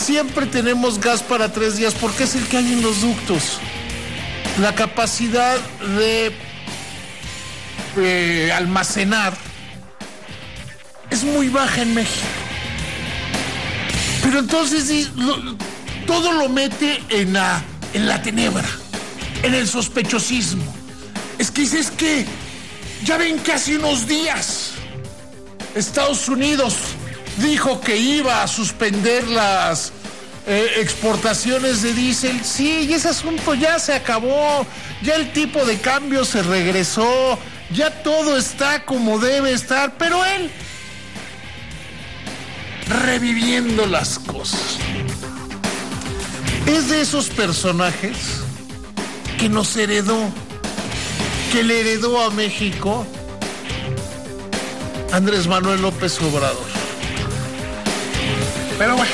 siempre tenemos gas para 3 días porque es el que hay en los ductos. La capacidad de almacenar es muy baja en México. Pero entonces todo lo mete en la tenebra, en el sospechosismo. Es que ya ven que hace unos días Estados Unidos dijo que iba a suspender las exportaciones de diésel. Sí, y ese asunto ya se acabó, ya el tipo de cambio se regresó, ya todo está como debe estar, pero él reviviendo las cosas. Es de esos personajes que nos heredó, que le heredó a México Andrés Manuel López Obrador. Pero bueno.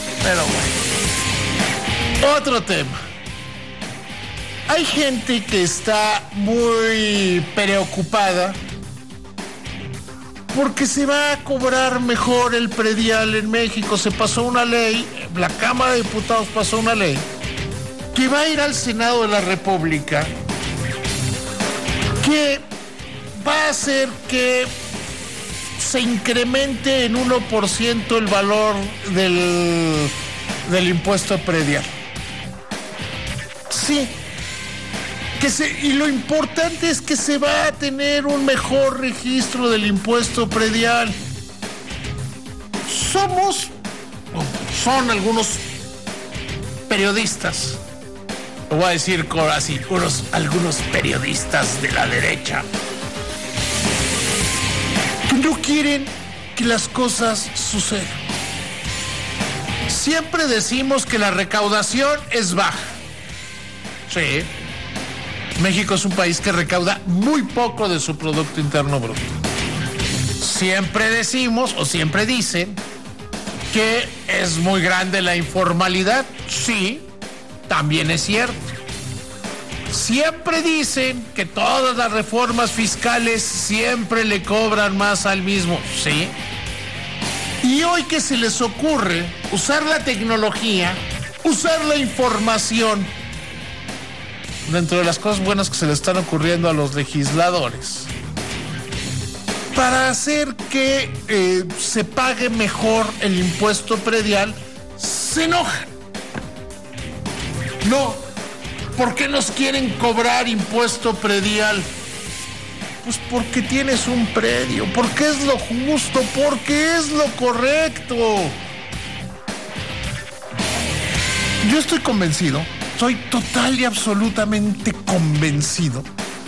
Otro tema. Hay gente que está muy preocupada porque se va a cobrar mejor el predial en México. Se pasó una ley, la Cámara de Diputados pasó una ley que va a ir al Senado de la República, que va a hacer que se incremente en 1% el valor del impuesto predial. Sí. Y lo importante es que se va a tener un mejor registro del impuesto predial. Son algunos periodistas, lo voy a decir así, algunos periodistas de la derecha, que no quieren que las cosas sucedan. Siempre decimos que la recaudación es baja. Sí. México es un país que recauda muy poco de su Producto Interno Bruto. Siempre decimos, o siempre dicen, que es muy grande la informalidad. Sí, también es cierto. Siempre dicen que todas las reformas fiscales siempre le cobran más al mismo. Sí. Y hoy que se les ocurre usar la tecnología, usar la información, dentro de las cosas buenas que se le están ocurriendo a los legisladores, para hacer que se pague mejor el impuesto predial, se enojan. No, ¿por qué nos quieren cobrar impuesto predial? Pues porque tienes un predio, porque es lo justo, porque es lo correcto. Yo estoy convencido, soy total y absolutamente convencido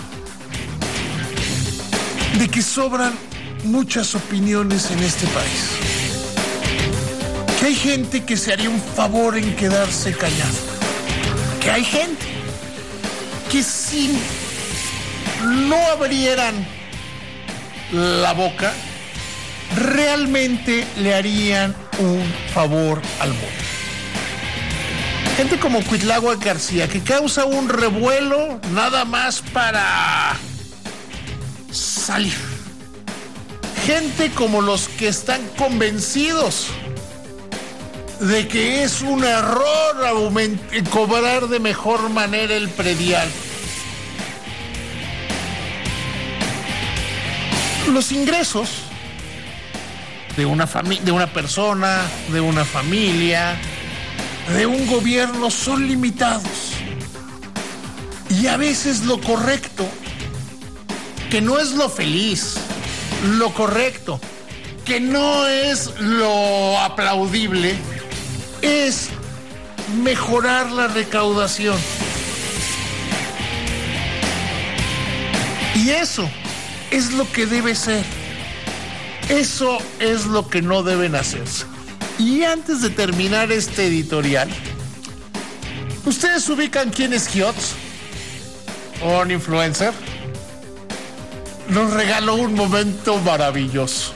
de que sobran muchas opiniones en este país. Que hay gente que se haría un favor en quedarse callado. Que hay gente que si no abrieran la boca, realmente le harían un favor al mundo. Gente como Cuitláhuac García, que causa un revuelo nada más para salir. Gente como los que están convencidos de que es un error cobrar de mejor manera el predial. Los ingresos de una persona, de una familia, de un gobierno son limitados. Y a veces lo correcto, que no es lo feliz, lo correcto, que no es lo aplaudible, es mejorar la recaudación. Y eso es lo que debe ser. Eso es lo que no deben hacerse. Y antes de terminar este editorial, ¿ustedes ubican quién es Giotz? Un influencer. Nos regaló un momento maravilloso.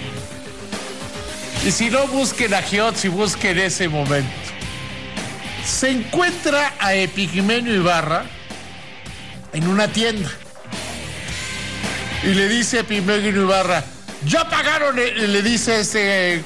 Y si no, busquen a Giotz y busquen ese momento. Se encuentra a Epigmenio Ibarra en una tienda. Y le dice a Epigmenio Ibarra, ¿ya pagaron? Le dice